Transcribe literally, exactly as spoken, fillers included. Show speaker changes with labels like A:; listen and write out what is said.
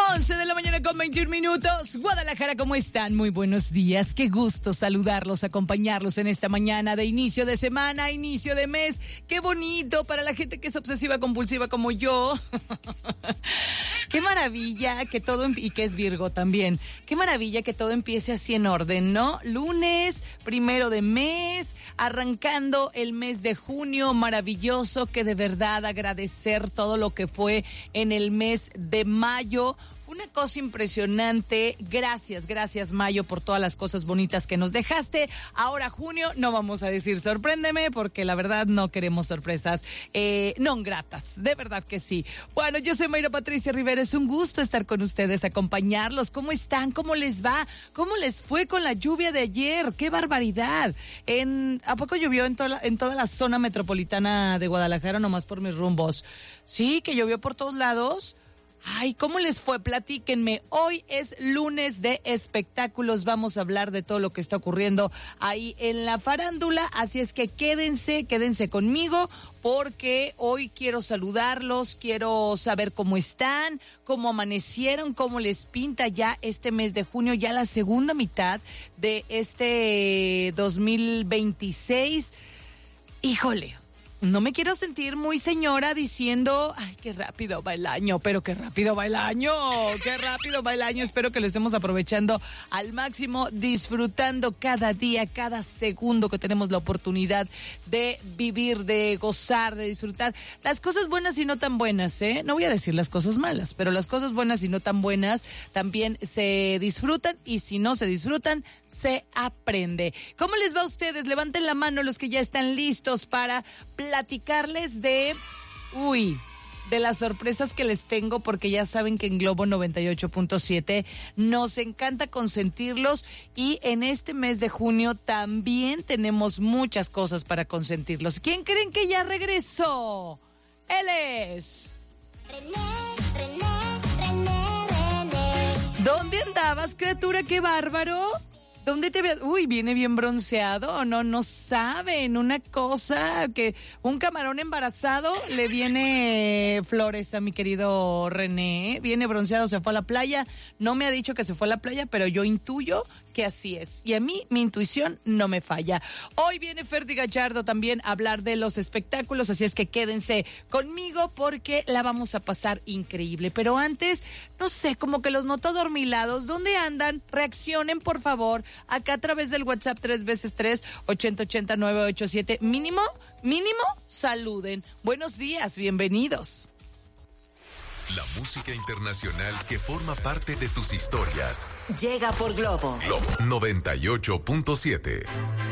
A: once de la mañana con veintiún minutos. Guadalajara, ¿cómo están? Muy buenos días. Qué gusto saludarlos, acompañarlos en esta mañana de inicio de semana, inicio de mes. Qué bonito para la gente que es obsesiva compulsiva como yo. Qué maravilla que todo, y que es Virgo también. Qué maravilla que todo empiece así en orden, ¿no? Lunes, primero de mes, arrancando el mes de junio, maravilloso, que de verdad agradecer todo lo que fue en el mes de mayo. Una cosa impresionante. Gracias, gracias Mayo por todas las cosas bonitas que nos dejaste. Ahora junio, no vamos a decir sorpréndeme porque la verdad no queremos sorpresas eh, no gratas, de verdad que sí. Bueno, yo soy Mayra Patricia Rivera, es un gusto estar con ustedes, acompañarlos. ¿Cómo están? ¿Cómo les va? ¿Cómo les fue con la lluvia de ayer? ¡Qué barbaridad! En, ¿A poco llovió en, toda la, en toda la zona metropolitana de Guadalajara, nomás por mis rumbos? Sí, que llovió por todos lados. Ay, ¿cómo les fue? Platíquenme. Hoy es lunes de espectáculos. Vamos a hablar de todo lo que está ocurriendo ahí en la farándula. Así es que quédense, quédense conmigo porque hoy quiero saludarlos, quiero saber cómo están, cómo amanecieron, cómo les pinta ya este mes de junio, ya la segunda mitad de este dos mil veintiséis. Híjole. No me quiero sentir muy señora diciendo, ay, qué rápido va el año, pero qué rápido va el año, qué rápido va el año. Espero que lo estemos aprovechando al máximo, disfrutando cada día, cada segundo que tenemos la oportunidad de vivir, de gozar, de disfrutar. Las cosas buenas y no tan buenas, ¿eh? No voy a decir las cosas malas, pero las cosas buenas y no tan buenas también se disfrutan y si no se disfrutan, se aprende. ¿Cómo les va a ustedes? Levanten la mano los que ya están listos para platicarles de, uy, de las sorpresas que les tengo, porque ya saben que en Globo noventa y ocho punto siete nos encanta consentirlos y en este mes de junio también tenemos muchas cosas para consentirlos. ¿Quién creen que ya regresó? Él es... René, René, René, René. ¿Dónde andabas, criatura? ¡Qué bárbaro! ¿Dónde te ves? Uy, viene bien bronceado, no, no saben, una cosa que un camarón embarazado le viene flores a mi querido René, viene bronceado, se fue a la playa, no me ha dicho que se fue a la playa, pero yo intuyo que así es, y a mí mi intuición no me falla. Hoy viene Ferdy Gallardo también a hablar de los espectáculos, así es que quédense conmigo porque la vamos a pasar increíble, pero antes, no sé, como que los noto dormilados, ¿dónde andan? Reaccionen por favor, acá a través del WhatsApp tres veces tres, ochenta ochenta nueve ocho siete, mínimo, mínimo, saluden. Buenos días, bienvenidos.
B: La música internacional que forma parte de tus historias.
C: Llega por Globo.
B: Globo noventa y ocho punto siete.